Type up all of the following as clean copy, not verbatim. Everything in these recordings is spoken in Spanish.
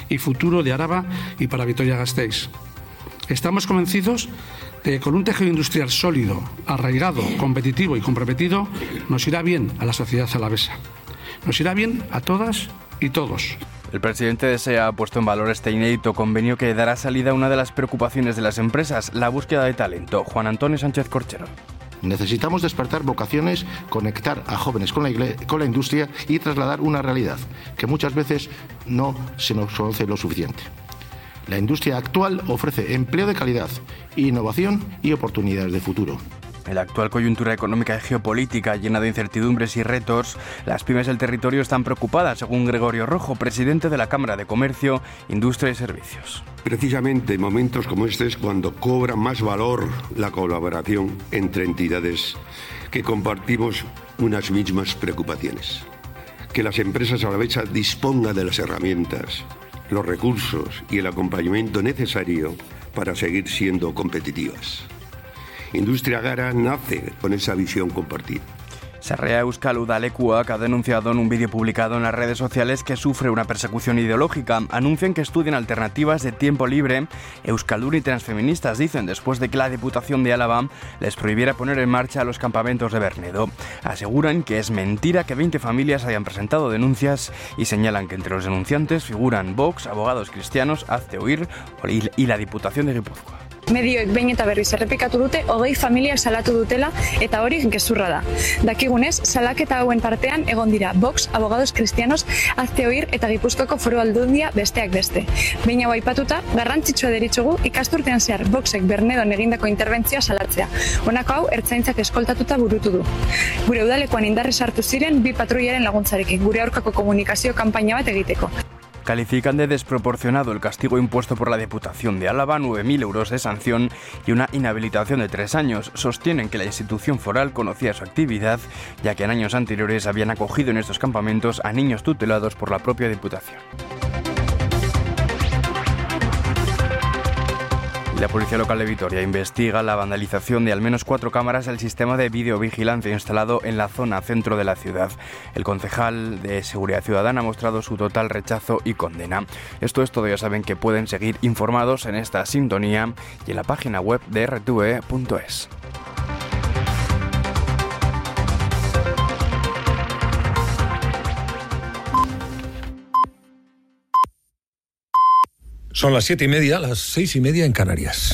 y futuro de Araba y para Vitoria-Gasteiz. Estamos convencidos de que con un tejido industrial sólido, arraigado, competitivo y comprometido, nos irá bien a la sociedad alavesa. Nos irá bien a todas y todos. El presidente de SEA ha puesto en valor este inédito convenio que dará salida a una de las preocupaciones de las empresas, la búsqueda de talento. Juan Antonio Sánchez Corchero. Necesitamos despertar vocaciones, conectar a jóvenes con la industria y trasladar una realidad que muchas veces no se nos conoce lo suficiente. La industria actual ofrece empleo de calidad, innovación y oportunidades de futuro. En la actual coyuntura económica y geopolítica llena de incertidumbres y retos, las pymes del territorio están preocupadas, según Gregorio Rojo, presidente de la Cámara de Comercio, Industria y Servicios. Precisamente en momentos como este es cuando cobra más valor la colaboración entre entidades que compartimos unas mismas preocupaciones. Que las empresas alavesas dispongan de las herramientas, los recursos y el acompañamiento necesario para seguir siendo competitivas. Industria Gara nace con esa visión compartida. Sarrea Euskal Udalekuak ha denunciado en un vídeo publicado en las redes sociales que sufre una persecución ideológica. Anuncian que estudian alternativas de tiempo libre. Euskaldun y transfeministas dicen después de que la Diputación de Álava les prohibiera poner en marcha los campamentos de Bernedo. Aseguran que es mentira que 20 familias hayan presentado denuncias y señalan que entre los denunciantes figuran Vox, Abogados Cristianos, Hazte Oír y la Diputación de Gipuzkoa. Medioek behin eta berriz errepikatu dute 20 familia salatu dutela eta hori gezurra da. Dakigunez, salaketa hauen partean egon dira Vox, Abogados Cristianos, Hazte Oír eta Gipuzkoako Foru Aldundia besteak beste. Behin hau aipatuta, garrantzitsua deritzogu ikasturtean zehar Voxek Bernedon egindako interbentzioa salatzea. Honako hau ertzaintzak eskoltatuta burutu du. Gure udalekoan indarre sartu ziren 2 patruilaren laguntzarekin, gure aurkako komunikazio kanpaina bat egiteko. Califican de desproporcionado el castigo impuesto por la Diputación de Álava, 9.000 euros de sanción y una inhabilitación de 3 años. Sostienen que la institución foral conocía su actividad, ya que en años anteriores habían acogido en estos campamentos a niños tutelados por la propia Diputación. La Policía Local de Vitoria investiga la vandalización de al menos 4 cámaras del sistema de videovigilancia instalado en la zona centro de la ciudad. El concejal de Seguridad Ciudadana ha mostrado su total rechazo y condena. Esto es todo, ya saben que pueden seguir informados en esta sintonía y en la página web de rtve.es. Son las 7:30, las 6:30 en Canarias.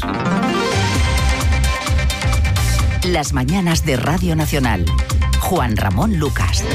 Las mañanas de Radio Nacional. Juan Ramón Lucas.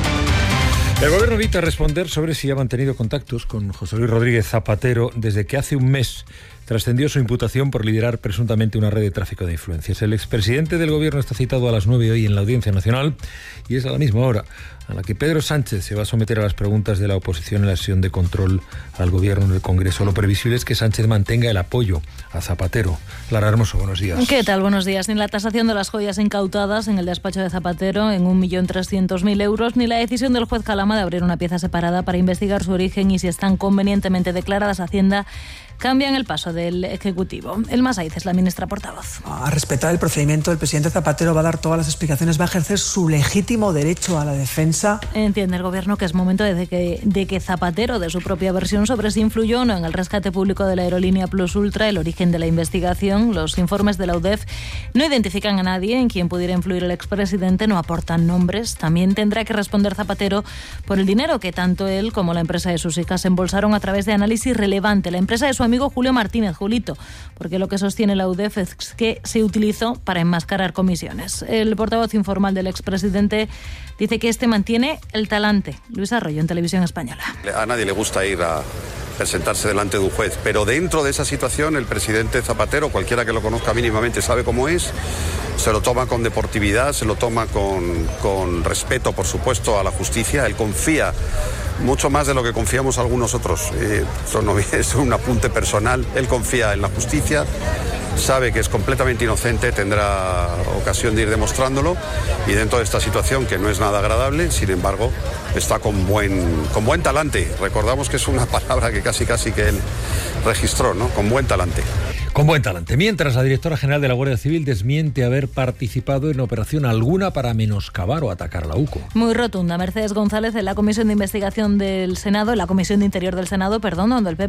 El gobierno evita responder sobre si ha mantenido contactos con José Luis Rodríguez Zapatero desde que hace un mes trascendió su imputación por liderar presuntamente una red de tráfico de influencias. El expresidente del gobierno está citado a las 9 hoy en la Audiencia Nacional y es a la misma hora a la que Pedro Sánchez se va a someter a las preguntas de la oposición en la sesión de control al gobierno en el Congreso. Lo previsible es que Sánchez mantenga el apoyo a Zapatero. Lara Hermoso, buenos días. ¿Qué tal? Buenos días. Ni la tasación de las joyas incautadas en el despacho de Zapatero en 1.300.000 euros, ni la decisión del juez Calama de abrir una pieza separada para investigar su origen y si están convenientemente declaradas a Hacienda cambian el paso del Ejecutivo. Elma Saiz es la ministra portavoz. A respetar el procedimiento, el presidente Zapatero va a dar todas las explicaciones, va a ejercer su legítimo derecho a la defensa. Entiende el Gobierno que es momento de que Zapatero dé su propia versión sobre si influyó o no en el rescate público de la aerolínea Plus Ultra, el origen de la investigación. Los informes de la UDEF no identifican a nadie en quien pudiera influir el expresidente, no aportan nombres. También tendrá que responder Zapatero por el dinero que tanto él como la empresa de sus hijas embolsaron a través de Análisis Relevante, la empresa de su amigo Julio Martínez, Julito, porque lo que sostiene la UDEF es que se utilizó para enmascarar comisiones. El portavoz informal del expresidente dice que este mantiene el talante. Luis Arroyo, en Televisión Española. A nadie le gusta ir a presentarse delante de un juez, pero dentro de esa situación el presidente Zapatero, cualquiera que lo conozca mínimamente sabe cómo es, se lo toma con deportividad, se lo toma con respeto, por supuesto, a la justicia. Él confía mucho más de lo que confiamos algunos otros. Esto no es un apunte personal. Él confía en la justicia, sabe que es completamente inocente, tendrá ocasión de ir demostrándolo, y dentro de esta situación, que no es nada agradable, sin embargo, está con buen talante. Recordamos que es una palabra que casi que él registró, ¿no? Con buen talante. Con buen talante. Mientras, la directora general de la Guardia Civil desmiente haber participado en operación alguna para menoscabar o atacar la UCO. Muy rotunda. Mercedes González, en la Comisión de Investigación del Senado, en la Comisión de Interior del Senado, donde el PP